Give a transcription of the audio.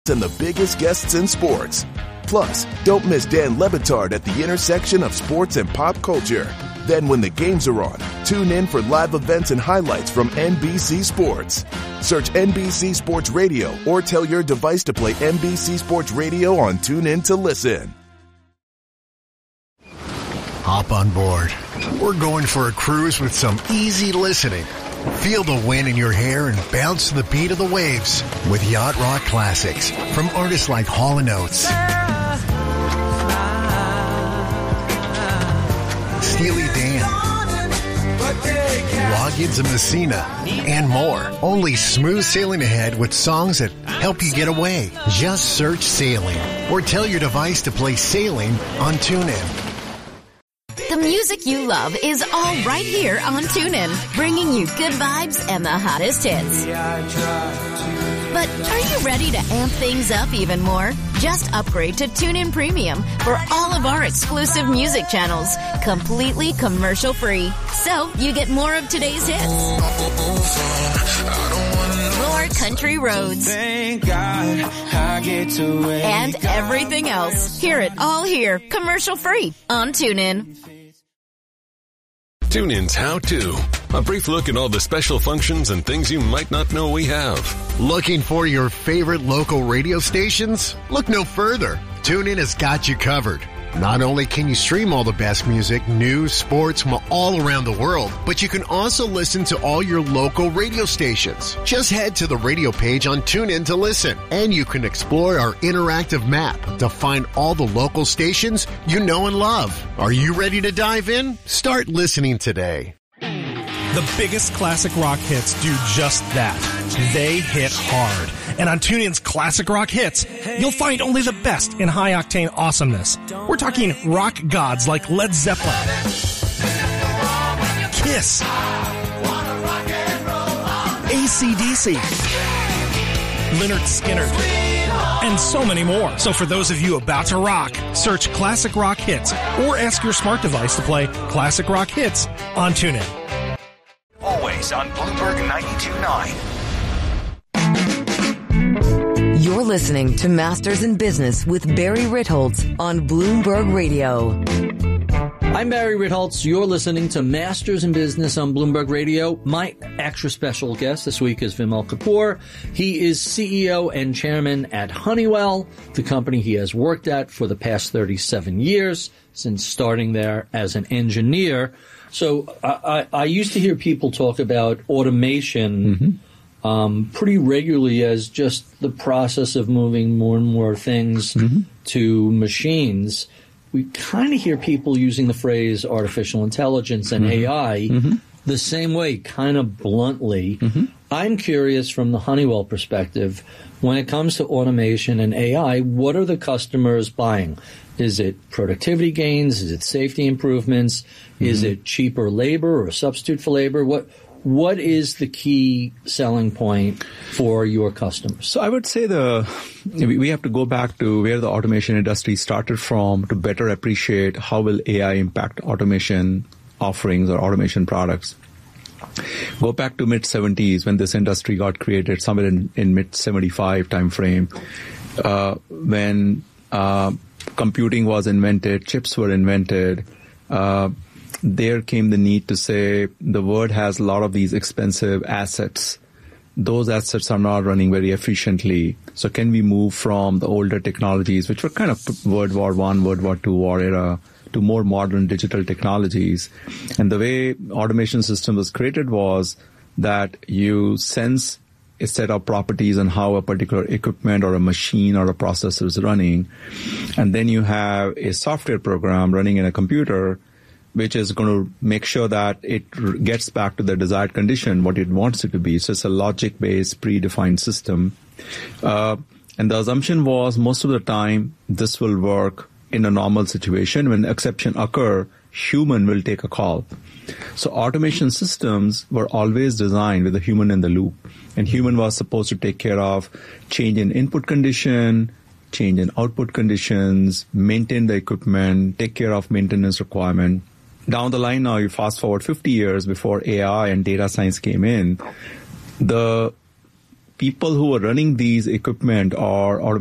and the biggest guests in sports. Plus, don't miss Dan Le Batard at the intersection of sports and pop culture. Then when the games are on, tune in for live events and highlights from NBC Sports. Search NBC Sports Radio or tell your device to play NBC Sports Radio on TuneIn to listen. Hop on board. We're going for a cruise with some easy listening. Feel the wind in your hair and bounce to the beat of the waves with Yacht Rock Classics from artists like Hall & Oates, Steely Dan, Loggins and Messina, and more. Only smooth sailing ahead with songs that help you get away. Just search Sailing or tell your device to play Sailing on TuneIn. The music you love is all right here on TuneIn, bringing you good vibes and the hottest hits. But are you ready to amp things up even more? Just upgrade to TuneIn Premium for all of our exclusive music channels, completely commercial free. So you get more of today's hits, more country roads, thank God I get to wake and everything else. Hear it all here, commercial free on TuneIn. TuneIn's How To. A brief look at all the special functions and things you might not know we have. Looking for your favorite local radio stations? Look no further. TuneIn has got you covered. Not only can you stream all the best music, news, sports from all around the world, but you can also listen to all your local radio stations. Just head to the radio page on TuneIn to listen, and you can explore our interactive map to find all the local stations you know and love. Are you ready to dive in? Start listening today. The biggest classic rock hits do just that. They hit hard. And on TuneIn's Classic Rock Hits, you'll find only the best in high-octane awesomeness. We're talking rock gods like Led Zeppelin, Kiss, AC/DC, Lynyrd Skynyrd, and so many more. So for those of you about to rock, search Classic Rock Hits or ask your smart device to play Classic Rock Hits on TuneIn. Always on Bloomberg 92.9. You're listening to Masters in Business with Barry Ritholtz on Bloomberg Radio. I'm Barry Ritholtz. You're listening to Masters in Business on Bloomberg Radio. My extra special guest this week is Vimal Kapur. He is CEO and chairman at Honeywell, the company he has worked at for the past 37 years, since starting there as an engineer. So I used to hear people talk about automation pretty regularly as just the process of moving more and more things to machines. We kind of hear people using the phrase artificial intelligence and AI the same way, kind of bluntly. I'm curious from the Honeywell perspective, when it comes to automation and AI, what are the customers buying? Is it productivity gains? Is it safety improvements? Is it cheaper labor or a substitute for labor? What is the key selling point for your customers? So I would say we have to go back to where the automation industry started from to better appreciate how will AI impact automation offerings or automation products. Go back to mid-70s when this industry got created, somewhere in mid-75 timeframe, when computing was invented, chips were invented. There came the need to say the world has a lot of these expensive assets. Those assets are not running very efficiently. So can we move from the older technologies, which were kind of World War I, World War II war era, to more modern digital technologies? And the way automation system was created was that you sense a set of properties on how a particular equipment or a machine or a processor is running. And then you have a software program running in a computer which is going to make sure that it gets back to the desired condition, what it wants it to be. So it's a logic-based, predefined system. And the assumption was most of the time this will work in a normal situation. When exception occur, human will take a call. So automation systems were always designed with a human in the loop. And human was supposed to take care of change in input condition, change in output conditions, maintain the equipment, take care of maintenance requirement. Down the line now, you fast forward 50 years before AI and data science came in, the people who are running these equipment or